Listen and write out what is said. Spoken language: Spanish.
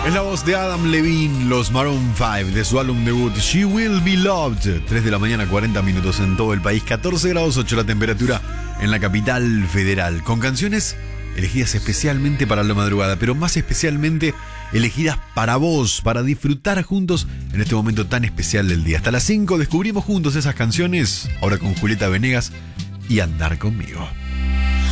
Es la voz de Adam Levine, los Maroon 5, de su álbum debut She Will Be Loved. 3 de la mañana, 40 minutos en todo el país, 14 grados 8 la temperatura en la capital federal. Con canciones elegidas especialmente para la madrugada, pero más especialmente elegidas para vos, para disfrutar juntos en este momento tan especial del día. Hasta las 5 descubrimos juntos esas canciones, ahora con Julieta Venegas y Andar Conmigo.